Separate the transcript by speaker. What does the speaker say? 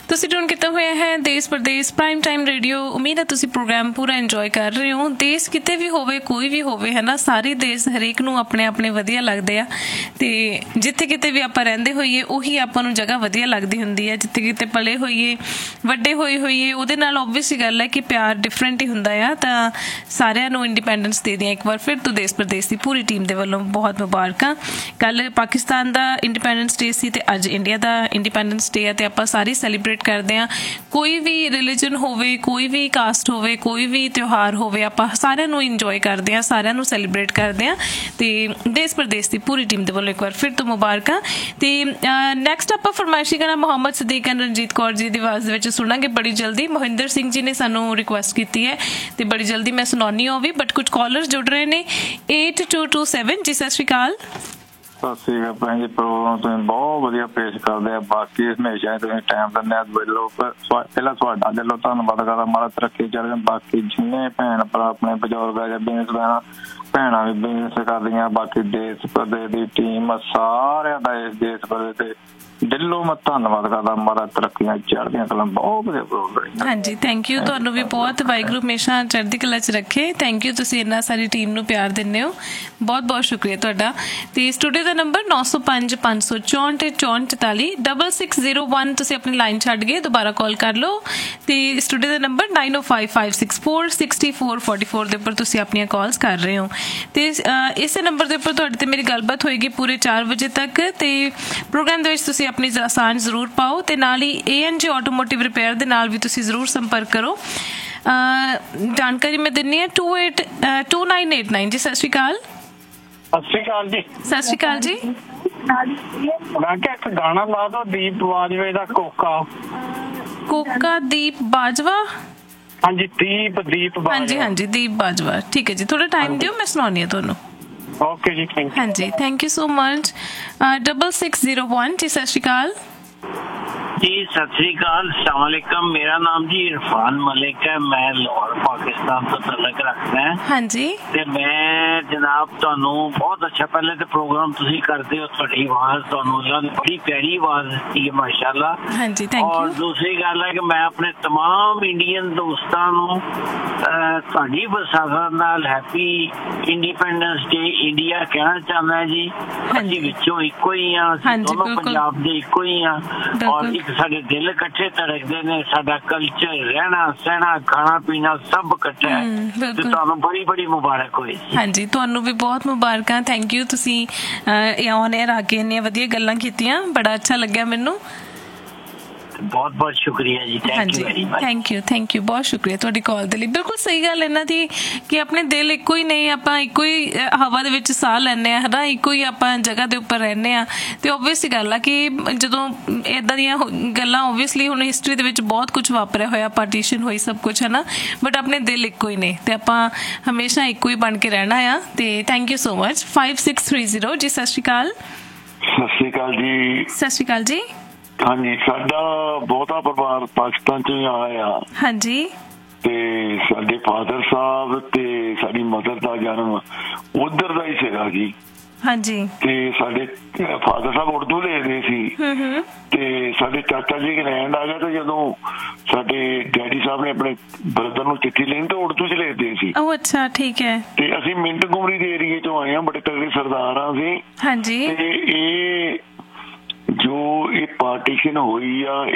Speaker 1: ਤੁਸੀਂ ਟਿਊਨ ਕੀਤਾ ਹੋਇਆ ਹੈ ਦੇਸ਼ ਪ੍ਰਦੇਸ਼ ਪ੍ਰਾਈਮ ਟਾਈਮ ਰੇਡੀਓ। ਉਮੀਦ ਹੈ ਤੁਸੀਂ ਪ੍ਰੋਗਰਾਮ ਪੂਰਾ ਇੰਜੋਏ ਕਰ ਰਹੇ ਹੋ। ਦੇਸ਼ ਕਿਤੇ ਵੀ ਹੋਵੇ, ਕੋਈ ਵੀ ਹੋਵੇ, ਹੈ ਨਾ, ਸਾਰੇ ਦੇਸ਼ ਹਰੇਕ ਨੂੰ ਆਪਣੇ ਆਪਣੇ ਵਧੀਆ ਲੱਗਦੇ ਆ। ਅਤੇ ਜਿੱਥੇ ਕਿਤੇ ਵੀ ਆਪਾਂ ਰਹਿੰਦੇ ਹੋਈਏ ਉਹੀ ਆਪਾਂ ਨੂੰ ਜਗ੍ਹਾ ਵਧੀਆ ਲੱਗਦੀ ਹੁੰਦੀ ਹੈ। ਜਿੱਥੇ ਕਿਤੇ ਪਲੇ ਹੋਈਏ, ਵੱਡੇ ਹੋਈਏ, ਉਹਦੇ ਨਾਲ ਓਬਵੀਅਸ ਗੱਲ ਹੈ ਕਿ ਪਿਆਰ ਡਿਫਰੈਂਟ ਹੀ ਹੁੰਦਾ ਆ। ਤਾਂ ਸਾਰਿਆਂ ਨੂੰ ਇੰਡੀਪੈਂਡੈਂਸ ਡੇ ਦੀਆਂ ਇੱਕ ਵਾਰ ਫਿਰ ਤੋਂ ਦੇਸ਼ ਪ੍ਰਦੇਸ਼ ਦੀ ਪੂਰੀ ਟੀਮ ਦੇ ਵੱਲੋਂ ਬਹੁਤ ਮੁਬਾਰਕਾਂ। ਕੱਲ੍ਹ ਪਾਕਿਸਤਾਨ ਦਾ ਇੰਡੀਪੈਂਡੈਂਸ ਡੇ ਸੀ ਅਤੇ ਅੱਜ ਇੰਡੀਆ ਦਾ ਇੰਡੀਪੈਂਡੈਂਸ ਡੇ ਹੈ ਅਤੇ ਆਪਾਂ ਸਾਰੇ ਸੈਲੀਬ੍ਰੇਟ ਕਰਦੇ ਹਾਂ। ਕੋਈ ਵੀ ਰਿਲੀਜਨ ਹੋਵੇ, ਕੋਈ ਵੀ ਕਾਸਟ ਹੋਵੇ, ਕੋਈ ਵੀ ਤਿਉਹਾਰ ਹੋਵੇ, ਆਪਾਂ ਸਾਰਿਆਂ ਨੂੰ ਇੰਜੋਏ ਕਰਦੇ ਹਾਂ, ਸਾਰਿਆਂ ਨੂੰ ਸੈਲੀਬ੍ਰੇਟ ਕਰਦੇ ਹਾਂ। ਅਤੇ ਦੇਸ਼ ਪ੍ਰਦੇਸ਼ ਦੀ ਪੂਰੀ ਟੀਮ ਦੇ ਵੱਲੋਂ ਇੱਕ ਵਾਰ ਫਿਰ ਤੋਂ ਮੁਬਾਰਕਾਂ। ਅਤੇ ਨੈਕਸਟ ਆਪਾਂ ਫਰਮਾਇਸ਼ੀ ਗਾਣਾ ਮੁਹੰਮਦ ਸਦੀਕ ਐਂਡ ਰਣਜੀਤ ਕੌਰ ਜੀ ਦੀ ਆਵਾਜ਼ ਦੇ ਵਿੱਚ ਸੁਣਾਂਗੇ ਬੜੀ ਜਲਦੀ। ਮੋਹਿੰਦਰ ਸਿੰਘ ਜੀ ਨੇ ਸਾਨੂੰ ਰਿਕੁਐਸਟ ਕੀਤੀ ਹੈ ਅਤੇ ਬੜੀ ਜਲਦੀ ਮੈਂ ਸੁਣਾਉਂਦੀ ਹਾਂ ਉਹ ਵੀ। ਬਟ ਕੁਝ ਕਾਲਰਸ ਜੁੜ ਰਹੇ ਨੇ। 8227 ਜੀ, ਸਤਿ ਸ਼੍ਰੀ ਅਕਾਲ।
Speaker 2: ਸਤਿ ਸ਼੍ਰੀ ਅਕਾਲ ਭੈਣ ਜੀ। ਪ੍ਰੋਗਰਾਮ ਤੁਸੀਂ ਬਹੁਤ ਵਧੀਆ ਪੇਸ਼ ਕਰਦੇ ਆ। ਬਾਕੀ ਹਮੇਸ਼ਾ ਤੁਸੀਂ ਟਾਈਮ ਦਿੰਦੇ ਆ। ਪਹਿਲਾਂ ਤੁਹਾਡਾ ਦਿਲੋਂ ਧੰਨਵਾਦ ਕਰਦਾ। ਮਾਰਾ ਤਰੱਕੀ ਚੱਲ। ਬਾਕੀ ਜਿੰਨੇ ਭੈਣ ਭਰਾ ਆਪਣੇ ਬਜ਼ੁਰਗ ਆ ਜਾਂ ਬਿਜ਼ਨਸਮੈਨ ਭੈਣਾਂ ਵੀ ਬਿਜ਼ਨਸ ਕਰਦੀਆਂ। ਬਾਕੀ ਦੇਸ਼ ਪ੍ਰਦੇਸ਼ ਦੀ ਟੀਮ ਸਾਰਿਆਂ ਦਾ ਇਸ ਦੇਸ਼ ਪ੍ਰਦੇਸ਼ ਦੇ ਦਿਲੋਂ ਮੈਂ ਧੰਨਵਾਦ ਕਰਦਾ। ਮਾਰਾ ਤਰੱਕੀਆਂ ਚੜ੍ਹਦੀਆਂ ਕਲਾਂ। ਬਹੁਤ ਵਧੀਆ ਪ੍ਰੋਗਰਾਮ।
Speaker 1: ਹਾਂਜੀ, ਥੈਂਕ ਯੂ। ਤੁਹਾਨੂੰ ਵੀ ਬਹੁਤ ਵਾਹਿਗੁਰੂ ਹਮੇਸ਼ਾ ਚੜ੍ਹਦੀ ਕਲਾ 'ਚ ਰੱਖੇ। ਥੈਂਕ ਯੂ, ਤੁਸੀਂ ਇੰਨਾ ਸਾਰੀ ਟੀਮ ਨੂੰ ਪਿਆਰ ਦਿੰਦੇ ਹੋ। ਬਹੁਤ ਬਹੁਤ ਸ਼ੁਕਰੀਆ ਤੁਹਾਡਾ। ਅਤੇ ਸਟੂਡੀਓ ਦਾ ਨੰਬਰ 905 564 6444 6601। ਤੁਸੀਂ ਆਪਣੀ ਲਾਈਨ ਛੱਡ ਗਏ, ਦੁਬਾਰਾ ਕਾਲ ਕਰ ਲਓ। ਅਤੇ ਸਟੂਡੀਓ ਦਾ ਨੰਬਰ 9055 664 6444 ਦੇ ਉੱਪਰ ਤੁਸੀਂ ਆਪਣੀਆਂ ਕਾਲਸ ਕਰ ਰਹੇ ਹੋ। ਅਤੇ ਇਸੇ ਨੰਬਰ ਦੇ ਉੱਪਰ ਤੁਹਾਡੇ 'ਤੇ ਮੇਰੀ ਗੱਲਬਾਤ ਹੋਏਗੀ ਪੂਰੇ 4 ਵਜੇ ਤੱਕ। ਅਤੇ ਪ੍ਰੋਗਰਾਮ ਦੇ ਵਿੱਚ ਤੁਸੀਂ ਆਪਣੀ ਸਾਂਝ ਜ਼ਰੂਰ ਪਾਓ ਅਤੇ ਨਾਲ ਹੀ ANG ਆਟੋਮੋਟਿਵ ਰਿਪੇਅਰ ਦੇ ਨਾਲ ਵੀ ਤੁਸੀਂ ਜ਼ਰੂਰ ਸੰਪਰਕ ਕਰੋ। ਜਾਣਕਾਰੀ ਮੈਂ ਦਿੰਦੀ ਹਾਂ 2989 ਜੀ। ਸਤਿ ਸ਼੍ਰੀ ਅਕਾਲ।
Speaker 3: ਸਤਿ ਸ਼੍ਰੀ ਅਕਾਲ ਜੀ।
Speaker 1: ਸਤਿ ਸ਼੍ਰੀ ਅਕਾਲ ਜੀ।
Speaker 3: ਮੈਂ ਕਿਹਾ ਇੱਕ ਗਾਣਾ ਲਾ ਦੋ ਦੀਪ ਬਾਜਵੇ ਦਾ ਕੋਕਾ।
Speaker 1: ਕੋਕਾ ਦੀਪ ਬਾਜਵਾ?
Speaker 3: ਹਾਂਜੀ, ਦੀਪ ਬਾਜਵਾ।
Speaker 1: ਹਾਂਜੀ ਹਾਂਜੀ, ਦੀਪ ਬਾਜਵਾ। ਠੀਕ ਹੈ ਜੀ, ਥੋੜਾ ਟਾਈਮ ਦਿਓ, ਮੈਂ ਸੁਣਾਉਂਦੀ ਹਾਂ ਤੁਹਾਨੂੰ।
Speaker 3: ਓਕੇ ਜੀ, ਥੈਂਕ ਯੂ।
Speaker 1: ਹਾਂਜੀ, ਥੈਂਕ ਯੂ ਸੋ ਮਚ। 6601 ਜੀ, ਸਤਿ ਸ਼੍ਰੀ ਅਕਾਲ
Speaker 4: जी। सत श्री अकाल, अस्सलाम वालेकुम। मेरा नाम जी इरफान मलिक है। मैं लाहौर पाकिस्तान तो तलक रखता है।
Speaker 1: हाँ जी।
Speaker 4: ते मैं जनाब तुहानू बहुत अच्छा पहले तो प्रोग्राम तुसी करते हो। तुहाडी आवाज़ तुहानू अल्लाह ने बड़ी प्यारी आवाज़ दी है माशाअल्लाह।
Speaker 1: हाँ जी, थैंक यू।
Speaker 4: और दूसरी गल है कि मैं अपने तमाम इंडियन दोस्तां नू तुहाडी विसाखत नाल हैप्पी इंडिपेंडेंस डे इंडिया कहना चाहना जी। असीं विचों इक्को ही हां, दोनों पंजाब दे इक्को ही हां। और ਸਾਡੇ ਦਿਲ ਇਕੱਠੇ ਧੜਕਦੇ ਨੇ। ਸਾਡਾ ਕਲਚਰ, ਰਹਿਣਾ ਸਹਿਣਾ, ਖਾਣਾ ਪੀਣਾ ਸਭ ਇਕੱਠਾ ਹੈ। ਤੇ ਤੁਹਾਨੂੰ ਬੜੀ ਬੜੀ ਮੁਬਾਰਕ ਹੋਏ।
Speaker 1: ਹਾਂਜੀ, ਤੁਹਾਨੂੰ ਵੀ ਬਹੁਤ ਮੁਬਾਰਕਾਂ। ਥੈਂਕ ਯੂ, ਤੁਸੀਂ ਔਨ 에ਅਰ ਆ ਕੇ ਇੰਨੀਆਂ ਵਧੀਆ ਗੱਲਾਂ ਕੀਤੀਆਂ। ਬੜਾ ਅੱਛਾ ਲੱਗਿਆ ਮੈਨੂੰ।
Speaker 4: ਬਹੁਤ ਬਹੁਤ ਸ਼ੁਕਰੀਆ ਜੀ।
Speaker 1: ਹਾਂਜੀ, ਥੈਂਕ ਯੂ। ਬਹੁਤ ਸ਼ੁਕਰੀਆ ਤੁਹਾਡੀ ਕਾਲ ਦੇ ਲਈ। ਬਿਲਕੁਲ ਸਹੀ ਗੱਲ ਇਹਨਾਂ ਦੀ ਕਿ ਆਪਣੇ ਦਿਲ ਇੱਕੋ ਹੀ ਨਹੀਂ। ਆਪਾਂ ਇੱਕੋ ਹੀ ਹਵਾ ਦੇ ਵਿੱਚ ਸਾਹ ਲੈਂਦੇ ਹਾਂ, ਹੈ ਨਾ, ਇੱਕੋ ਹੀ ਆਪਾਂ ਜਗ੍ਹਾ ਦੇ ਉੱਪਰ ਰਹਿੰਦੇ ਹਾਂ। ਅਤੇ ਓਬਵੀਅਸ ਗੱਲ ਆ ਕਿ ਜਦੋਂ ਇੱਦਾਂ ਦੀਆਂ ਗੱਲਾਂ, ਓਬਵੀਅਸਲੀ ਹੁਣ ਹਿਸਟਰੀ ਦੇ ਵਿੱਚ ਬਹੁਤ ਕੁਛ ਵਾਪਰਿਆ ਹੋਇਆ, ਪਾਰਟੀਸ਼ਨ ਹੋਈ, ਸਭ ਕੁਛ, ਹੈ ਨਾ, ਬਟ ਆਪਣੇ ਦਿਲ ਇੱਕੋ ਹੀ ਨੇ ਅਤੇ ਆਪਾਂ ਹਮੇਸ਼ਾ ਇੱਕੋ ਹੀ ਬਣ ਕੇ ਰਹਿਣਾ ਆ। ਅਤੇ ਥੈਂਕ ਯੂ ਸੋ ਮਚ। 5630 ਜੀ, ਸਤਿ ਸ਼੍ਰੀ ਅਕਾਲ।
Speaker 2: ਸਤਿ ਸ਼੍ਰੀ ਅਕਾਲ ਜੀ।
Speaker 1: ਸਤਿ ਸ਼੍ਰੀ ਅਕਾਲ ਜੀ।
Speaker 2: ਹਾਂਜੀ, ਸਾਡਾ ਬਹੁਤਾ ਪਰਿਵਾਰ ਪਾਕਿਸਤਾਨ ਚ ਆਇਆ।
Speaker 1: ਹਾਂਜੀ।
Speaker 2: ਤੇ ਸਾਡੇ ਫਾਦਰ ਸਾਹਿਬ ਤੇ ਸਾਡੀ ਮਦਰ ਦਾ ਜਨਮ ਉਧਰ ਦਾ ਹੀ ਸੀਗਾ ਜੀ।
Speaker 1: ਹਾਂਜੀ।
Speaker 2: ਤੇ ਸਾਡੇ ਫਾਦਰ ਸਾਹਿਬ ਉਰਦੂ ਲਿਖਦੇ ਸੀ ਤੇ ਸਾਡੇ ਚਾਚਾ ਜੀ ਇੰਗਲੈਂਡ ਆ ਗਏ। ਤੇ ਜਦੋਂ ਸਾਡੇ ਡੈਡੀ ਸਾਹਿਬ ਨੇ ਆਪਣੇ ਬ੍ਰਦਰ ਨੂੰ ਚਿੱਠੀ ਲੈਣੀ ਤਾਂ ਉਰਦੂ ਚ ਲਿਖਦੇ ਸੀ।
Speaker 1: ਉਹ ਅੱਛਾ, ਠੀਕ ਹੈ।
Speaker 2: ਤੇ ਅਸੀਂ ਮਿੰਟ ਗੁਮਰੀ ਦੇ ਏਰੀਏ ਚੋਂ ਆਏ ਹਾਂ, ਬੜੇ ਤਗੜੇ ਸਰਦਾਰ ਸੀ।
Speaker 1: ਹਾਂਜੀ।
Speaker 2: ਤੇ ਇਹ ਜੋ ਇਹ ਪਾਰਟੀਸ਼ਨ ਹੋਈ ਆ